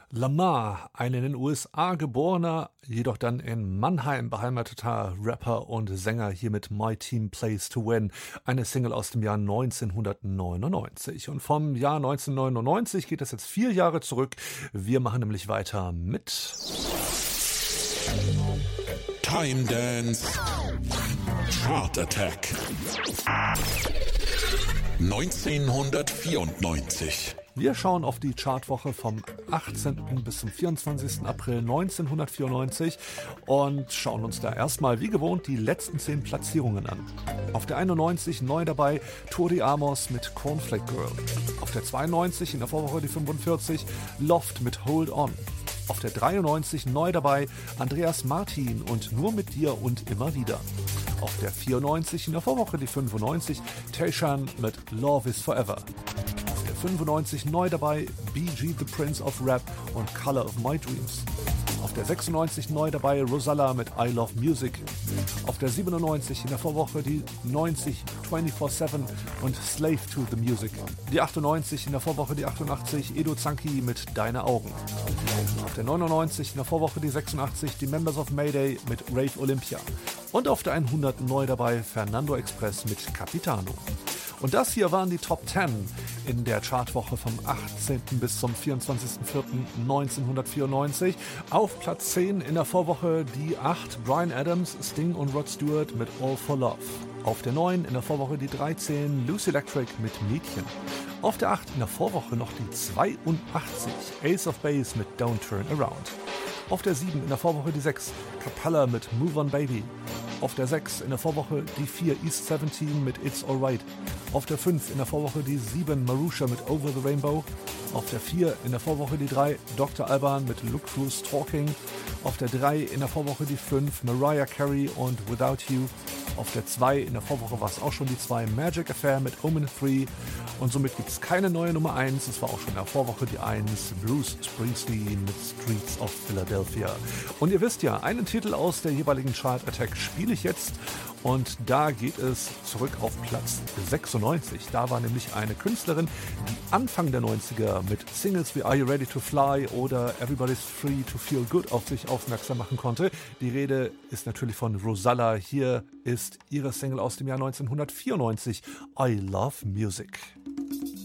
Lamar, ein in den USA geborener, jedoch dann in Mannheim beheimateter Rapper und Sänger, hier mit My Team Plays to Win, eine Single aus dem Jahr 1999. Und vom Jahr 1999 geht es jetzt 4 Jahre zurück. Wir machen nämlich weiter mit Time Dance Chart Attack 1994. Wir schauen auf die Chartwoche vom 18. bis zum 24. April 1994 und schauen uns da erstmal wie gewohnt die letzten 10 Platzierungen an. Auf der 91 neu dabei Tori Amos mit Cornflake Girl. Auf der 92 in der Vorwoche die 45 Loft mit Hold On. Auf der 93 neu dabei Andreas Martin und Nur mit dir und immer wieder. Auf der 94 in der Vorwoche die 95 Tayshan mit Love is Forever. 95 neu dabei BG The Prince of Rap und Color of My Dreams. Auf der 96 neu dabei Rosalla mit I Love Music. Auf der 97 in der Vorwoche die 90 24/7 und Slave to the Music. Die 98 in der Vorwoche die 88 Edo Zanki mit Deine Augen. Auf der 99 in der Vorwoche die 86 die Members of Mayday mit Rave Olympia. Und auf der 100 neu dabei Fernando Express mit Capitano. Und das hier waren die Top 10 in der Chartwoche vom 18. bis zum 24.04.1994. Auf Platz 10 in der Vorwoche die 8 Bryan Adams, Sting und Rod Stewart mit All for Love. Auf der 9 in der Vorwoche die 13 Lucy Electric mit Mädchen. Auf der 8 in der Vorwoche noch die 82 Ace of Base mit Don't Turn Around. Auf der 7 in der Vorwoche die 6 Capella mit Move On Baby. Auf der 6 in der Vorwoche die 4 East 17 mit It's Alright. Auf der 5 in der Vorwoche die 7 Marusha mit Over the Rainbow. Auf der 4 in der Vorwoche die 3 Dr. Alban mit Look Through's Talking. Auf der 3 in der Vorwoche die 5 Mariah Carey und Without You. Auf der 2 in der Vorwoche war es auch schon die 2 Magic Affair mit Omen 3. Und somit gibt es keine neue Nummer 1. Es war auch schon in der Vorwoche die 1 Bruce Springsteen mit Streets of Philadelphia. Und ihr wisst ja, einen Titel aus der jeweiligen Chart Attack spiele ich jetzt. Und da geht es zurück auf Platz 96. Da war nämlich eine Künstlerin, die Anfang der 90er mit Singles wie Are You Ready to Fly oder Everybody's Free to Feel Good auf sich aufmerksam machen konnte. Die Rede ist natürlich von Rosalla. Hier ist ihre Single aus dem Jahr 1994, I Love Music.